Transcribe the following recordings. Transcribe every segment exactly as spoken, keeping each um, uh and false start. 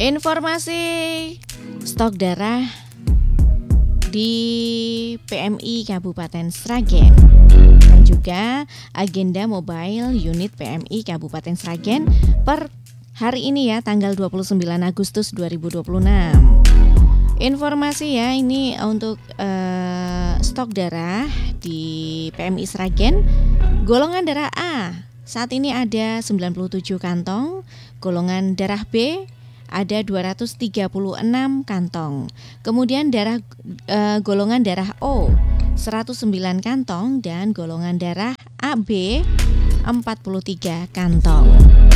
Informasi stok darah di P M I Kabupaten Sragen dan juga agenda mobile unit P M I Kabupaten Sragen per hari ini ya, tanggal dua puluh sembilan Agustus dua ribu dua puluh enam. Informasi ya, ini untuk uh, stok darah di P M I Sragen. Golongan darah A saat ini ada sembilan puluh tujuh kantong, golongan darah B ada dua ratus tiga puluh enam kantong. Kemudian darah uh, golongan darah O seratus sembilan kantong dan golongan darah A B empat puluh tiga kantong.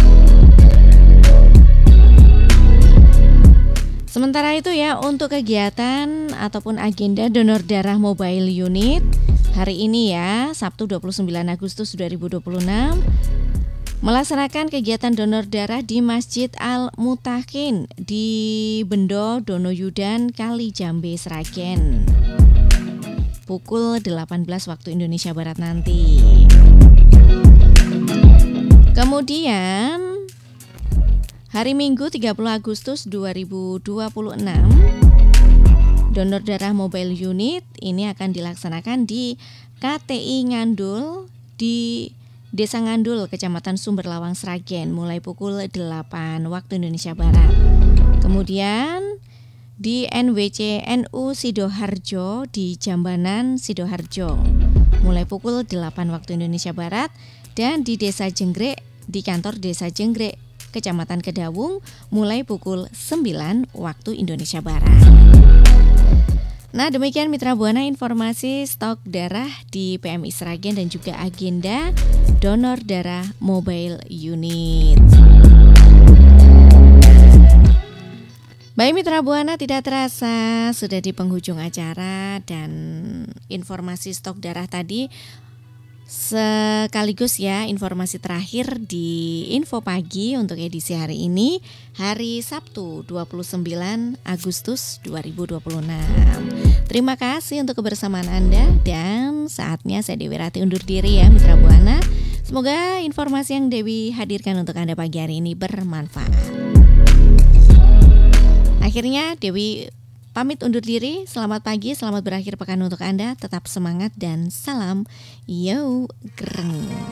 Sementara itu ya, untuk kegiatan ataupun agenda donor darah mobile unit hari ini ya, Sabtu dua puluh sembilan Agustus dua ribu dua puluh enam, melaksanakan kegiatan donor darah di Masjid Al-Mutakin di Bendo Donoyudan Kalijambe Sragen pukul delapan belas waktu Indonesia Barat nanti. Kemudian hari Minggu tiga puluh Agustus dua ribu dua puluh enam, donor darah mobile unit ini akan dilaksanakan di K T I Ngandul di Desa Ngandul, Kecamatan Sumberlawang, Sragen mulai pukul delapan waktu Indonesia Barat. Kemudian di N W C N U Sidoharjo di Jambanan, Sidoharjo mulai pukul delapan waktu Indonesia Barat, dan di Desa Jenggrek di kantor Desa Jenggrek Kecamatan Kedawung mulai pukul sembilan waktu Indonesia Barat. Nah, demikian Mitra Buana informasi stok darah di P M I Sragen dan juga agenda donor darah mobile unit. Baik Mitra Buana, tidak terasa sudah di penghujung acara, dan informasi stok darah tadi sekaligus ya informasi terakhir di Info Pagi untuk edisi hari ini, hari Sabtu dua puluh sembilan Agustus dua ribu dua puluh enam. Terima kasih untuk kebersamaan Anda, dan saatnya saya Dewi Rati undur diri ya Mitra Buana. Semoga informasi yang Dewi hadirkan untuk Anda pagi hari ini bermanfaat. Akhirnya Dewi pamit undur diri. Selamat pagi, selamat berakhir pekan untuk Anda. Tetap semangat dan salam yo greng.